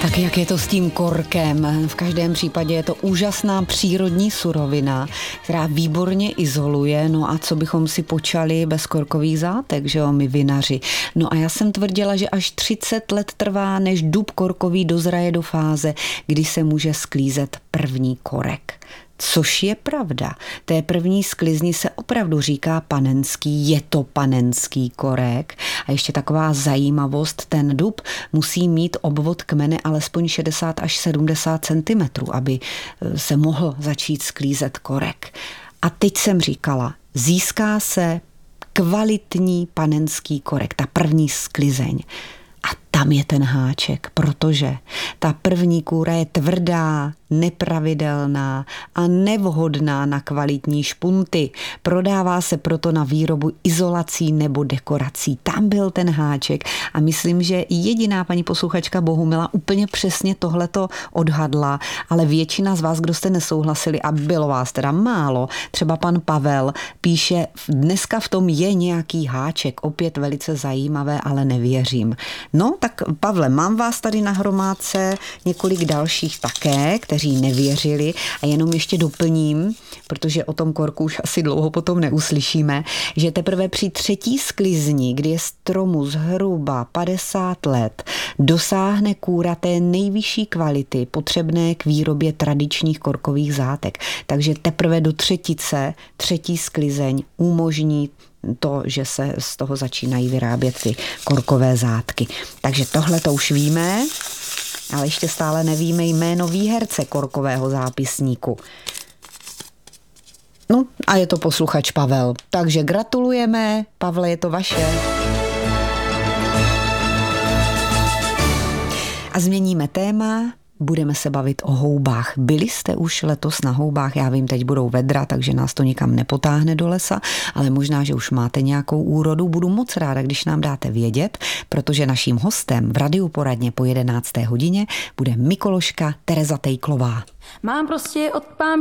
Tak jak je to s tím korkem? V každém případě je to úžasná přírodní surovina, která výborně izoluje. No a co bychom si počali bez korkových zátek, že jo, my vinaři. No a já jsem tvrdila, že až 30 let trvá, než dub korkový dozraje do fáze, kdy se může sklízet první korek. Což je pravda. Té první sklizni se opravdu říká panenský, je to panenský korek. A ještě taková zajímavost, ten dub musí mít obvod kmene alespoň 60 až 70 cm, aby se mohl začít sklízet korek. A teď jsem říkala, získá se kvalitní panenský korek, ta první sklizeň. A tam je ten háček, protože ta první kůra je tvrdá, nepravidelná a nevhodná na kvalitní špunty. Prodává se proto na výrobu izolací nebo dekorací. Tam byl ten háček a myslím, že jediná paní posluchačka Bohumila úplně přesně tohleto odhadla, ale většina z vás, kdo jste nesouhlasili, a bylo vás teda málo, třeba pan Pavel píše, dneska v tom je nějaký háček, opět velice zajímavé, ale nevěřím. No, tak Pavle, mám vás tady na hromádce několik dalších také, kteří nevěřili a jenom ještě doplním, protože o tom korku už asi dlouho potom neuslyšíme, že teprve při třetí sklizni, kdy je stromu zhruba 50 let, dosáhne kůra té nejvyšší kvality potřebné k výrobě tradičních korkových zátek. Takže teprve do třetice, třetí sklizeň umožní to, že se z toho začínají vyrábět ty korkové zátky. Takže tohle to už víme, ale ještě stále nevíme jméno výherce korkového zápisníku. No a je to posluchač Pavel. Takže gratulujeme, Pavle, je to vaše. A změníme téma. Budeme se bavit o houbách. Byli jste už letos na houbách? Já vím, teď budou vedra, takže nás to nikam nepotáhne do lesa, ale možná, že už máte nějakou úrodu. Budu moc ráda, když nám dáte vědět, protože naším hostem v Radiu poradně po 11. hodině bude mykoložka Tereza Tejklová. Mám prostě od